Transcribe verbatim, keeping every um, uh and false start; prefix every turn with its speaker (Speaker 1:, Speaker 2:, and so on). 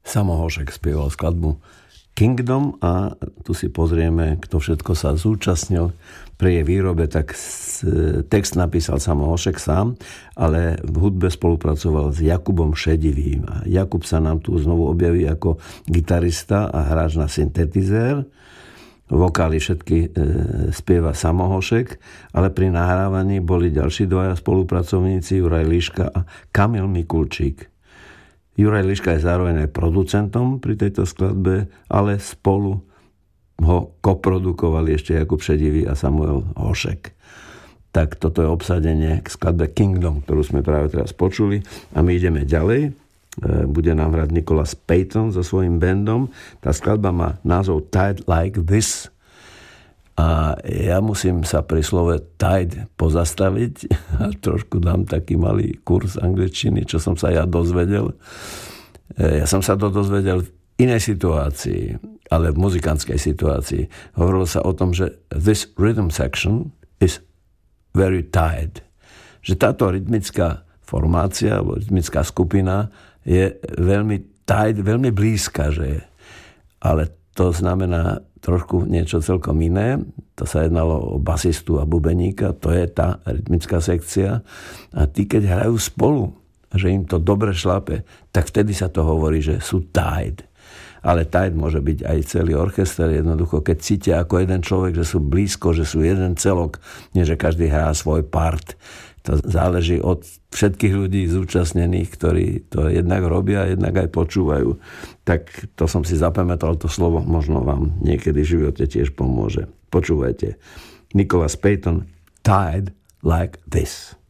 Speaker 1: Samo Hošek spieval skladbu Kingdom a tu si pozrieme, kto všetko sa zúčastnil pri jej výrobe, tak text napísal Samo Hošek sám, ale v hudbe spolupracoval s Jakubom Šedivým. A Jakub sa nám tu znovu objaví ako gitarista a hráč na syntetizér. Vokály všetky e, spieva Samo Hošek, ale pri nahrávaní boli ďalší dvaja spolupracovníci, Juraj Liška a Kamil Mikulčík. Juraj Liška je zároveň aj producentom pri tejto skladbe, ale spolu ho koprodukovali ešte Jakub Šedivý a Samuel Hošek. Tak toto je obsadenie k skladbe Kingdom, ktorú sme práve teraz počuli. A my ideme ďalej. Bude nám hrať Nicholas Payton so svojím bandom. Tá skladba má názov Tide Like This. A ja musím sa pri slove tide pozastaviť a trošku dám taký malý kurz angličtiny, čo som sa ja dozvedel. Ja som sa to dozvedel v inej situácii, ale v muzikantskej situácii. Hovorilo sa o tom, že this rhythm section is very tight. Že táto rytmická formácia alebo rytmická skupina je veľmi tight, veľmi blízka, že je. Ale to znamená trošku niečo celkom iné. To sa jednalo o basistu a bubeníka, to je tá rytmická sekcia. A tí, keď hrajú spolu, že im to dobre šlape, tak vtedy sa to hovorí, že sú tied. Ale tied môže byť aj celý orchester, jednoducho, keď cítia ako jeden človek, že sú blízko, že sú jeden celok, nie že každý hrá svoj part. To záleží od všetkých ľudí zúčastnených, ktorí to jednak robia a jednak aj počúvajú. Tak to som si zapamätal to slovo, možno vám niekedy v živote tiež pomôže. Počúvajte. Nicholas Payton, Tide Like This.